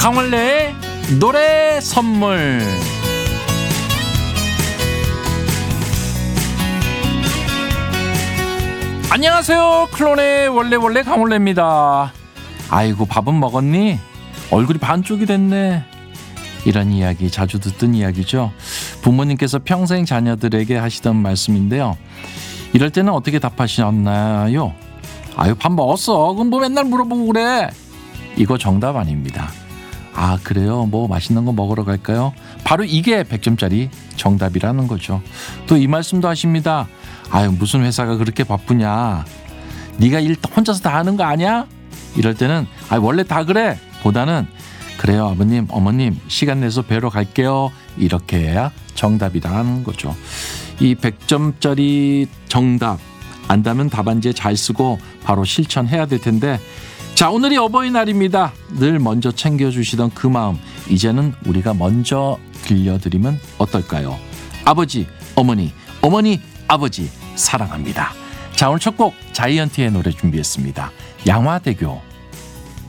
강원래의 노래 선물. 안녕하세요. 클론의 원래 강원래입니다. 아이고 밥은 먹었니? 얼굴이 반쪽이 됐네. 이런 이야기 자주 듣던 이야기죠. 부모님께서 평생 자녀들에게 하시던 말씀인데요. 이럴 때는 어떻게 답하셨나요? 아유 밥 먹었어. 그럼 뭐 맨날 물어보고 그래. 이거 정답 아닙니다. 아 그래요? 뭐 맛있는 거 먹으러 갈까요? 바로 이게 100점짜리 정답이라는 거죠. 또 이 말씀도 하십니다. 아유 무슨 회사가 그렇게 바쁘냐. 네가 일 혼자서 다 하는 거 아니야? 이럴 때는 아 원래 다 그래 보다는 그래요 아버님 어머님 시간 내서 뵈러 갈게요. 이렇게 해야 정답이라는 거죠. 이 100점짜리 정답 안다면 답안지에 잘 쓰고 바로 실천해야 될 텐데 자 오늘이 어버이날입니다. 늘 먼저 챙겨주시던 그 마음 이제는 우리가 먼저 들려드리면 어떨까요? 아버지 어머니 아버지 사랑합니다. 자 오늘 첫 곡 자이언티의 노래 준비했습니다. 양화대교.